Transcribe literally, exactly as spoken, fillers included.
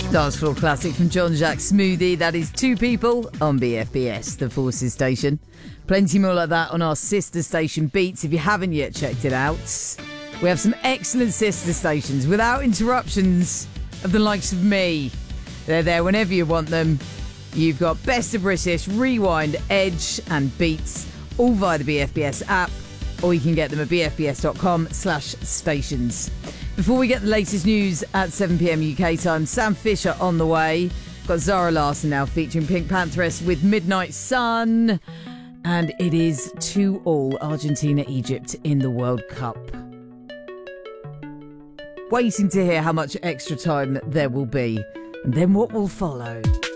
Dance floor classic from John Jacques Smoothie. That is Two People on B F B S, the Forces station. Plenty more like that on our sister station Beats if you haven't yet checked it out. We have some excellent sister stations without interruptions of the likes of me. They're there whenever you want them. You've got Best of British, Rewind, Edge and Beats, all via the B F B S app, or you can get them at bfbs.com slash stations. Before we get the latest news at seven p.m. U K time, Sam Fisher on the way. Got Zara Larsson now featuring Pink Pantheress with Midnight Sun. And it is two all Argentina-Egypt in the World Cup. Waiting to hear how much extra time there will be. And then what will follow.